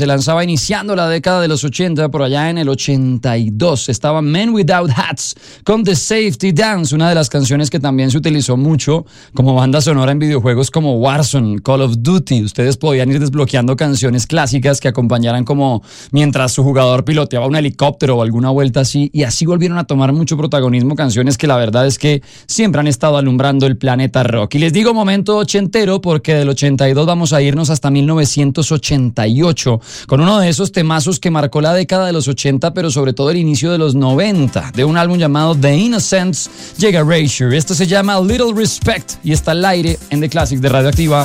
Se lanzaba iniciando la década de los 80, por allá en el 82. Estaba Men Without Hats con The Safety Dance, una de las canciones que también se utilizó mucho como banda sonora en videojuegos como Warzone, Call of Duty. Ustedes podían ir desbloqueando canciones clásicas que acompañaran como mientras su jugador piloteaba un helicóptero o alguna vuelta así, y así volvieron a tomar mucho protagonismo canciones que la verdad es que siempre han estado alumbrando el planeta rock. Y les digo momento ochentero porque del 82 vamos a irnos hasta 1988. Con uno de esos temazos que marcó la década de los 80, pero sobre todo el inicio de los 90, de un álbum llamado The Innocents, llega Erasure. Esto se llama Little Respect y está al aire en The Classic de Radioactiva.